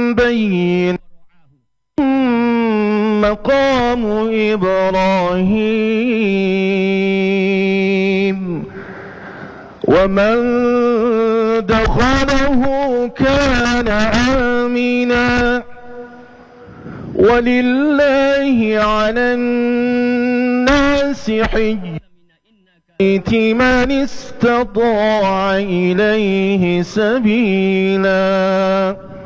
بين مقام إبراهيم ومن دخله كان آمنا ولله على الناس حج البيت من استطاع إليه سبيلا